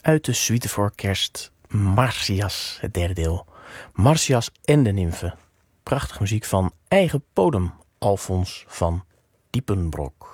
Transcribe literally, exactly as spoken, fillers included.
uit de suite voor kerst Marsyas, het derde deel. Marsyas en de nymfen. Prachtige muziek van eigen bodem, Alfons van Diepenbrock.